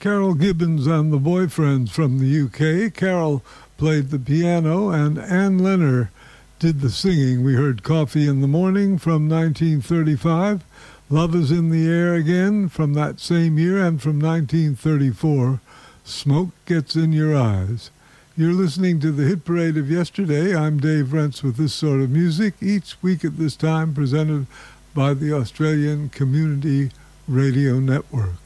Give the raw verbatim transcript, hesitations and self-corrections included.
Carol Gibbons and the Boyfriends from the U K. Carol played the piano, and Ann Lenner did the singing. We heard Coffee in the Morning from nineteen thirty-five, Love is in the Air Again from that same year, and from nineteen thirty-four, Smoke Gets in Your Eyes. You're listening to the Hit Parade of Yesterday. I'm Dave Rentz with this sort of music, each week at this time presented by the Australian Community Radio Network.